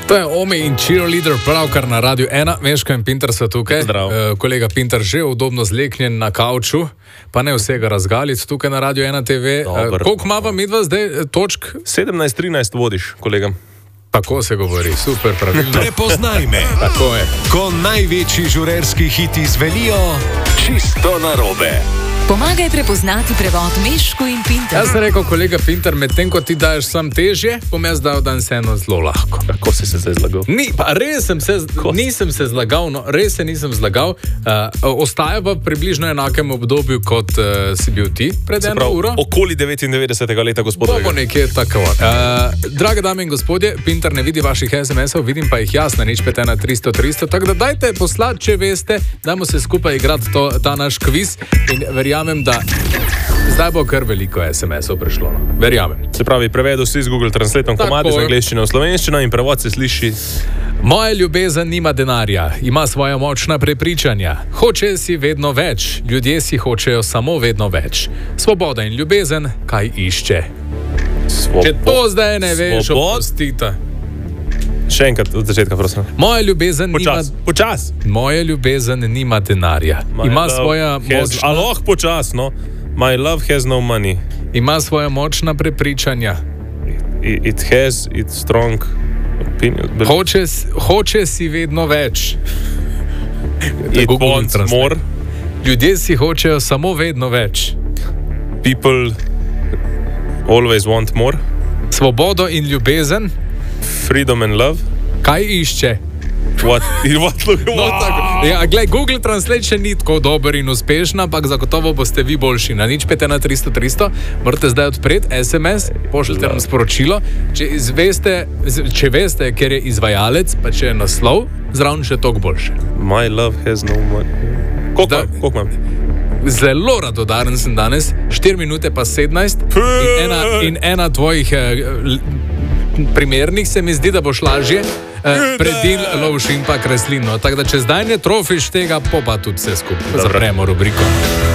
To je Omi in cheerleader pravkar na Radiu 1. Meško in Pinter so tukaj. Kolega Pinter že udobno zleknjen na kavču, pa ne vsega razgalic tukaj na Radiu 1 TV. Koliko imava midva zdaj točk? 17-13 vodiš, kolega. Tako se govori, super pravilno. Prepoznaj me. Tako je. Ko največji žurerski hiti zvelijo, čisto narobe. Pomagaj prepoznati prevod Meško in Pinter. Jaz sem rekel, kolega Pinter, medtem ko ti daješ sam težje, bom jaz dal dan se eno zelo lahko. Kako si se zdaj zlagal? Nisem se zlagal, no, res se nisem zlagal. Ostaja v približno enakem obdobju, kot si bil ti pred eno uro. Okoli 99. leta, gospodovega. Bomo nekje tako. Drage dame in gospodje, Pinter ne vidi vaših SMS-ov, vidim pa jih jasno, nič 51300, tako da dajte poslati, če veste, dajmo se skupaj igrati ta naš kviz in verjamem, da zdaj bo kar veliko SMS-ov prišlo. No. Verjamem. Se pravi, prevedu si z Google Translateom komadi z angleščine v slovenščino in prevod se sliši: Moja ljubezen nima denarja, ima svoja močna prepričanja. Hoče si vedno več, ljudje si hočejo samo vedno več. Svoboda in ljubezen, kaj išče? Če to zdaj ne veš, opustite. Še enkrat od začetka, prosim. Moja ljubezen Počas. Moja ljubezen nima denarja. Ima svoja močna... Aloh, počas, no. My love has no money. Ima svoja močna prepričanja. It has its strong opinion. Hoče si vedno več. It wants more. Ljudje si hočejo samo vedno več. People always want more. Svobodo in ljubezen. Freedom and love. Kaj išče? What? Ja, glej, Google Translate še ni tako dober in uspešen, ampak zagotovo boste vi boljši. Na nič 51300 morate zdaj odpreti SMS, pošljite nam sporočilo. Če veste, ker je izvajalec, pa če je naslov, zraven še toliko boljše. My love has no money. Koliko imam? Zelo radodaren sem danes, 4 minute pa 17 in ena tvojih primernih se mi zdi, da boš lažje predil, lovš in pa kreslino. Tako da če zdaj ne trofiš tega, pa tudi vse skupaj. Zapremo rubriko.